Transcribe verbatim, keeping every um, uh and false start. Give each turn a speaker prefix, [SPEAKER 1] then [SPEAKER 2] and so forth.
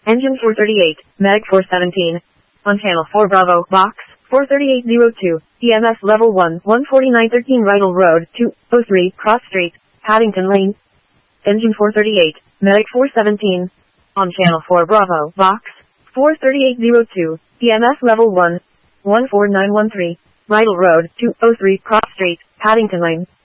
[SPEAKER 1] Engine four thirty-eight, Medic four seventeen. On channel four Bravo, box, four thirty-eight oh two, E M S level one, one forty-nine thirteen Rydal Road, two oh three, Cross Street, Paddington Lane. Engine four thirty-eight, Medic four seventeen. On channel four Bravo, box, four thirty-eight oh two, E M S level one, one four nine one three, Rydal Road, two oh three, Cross Street, Paddington Lane.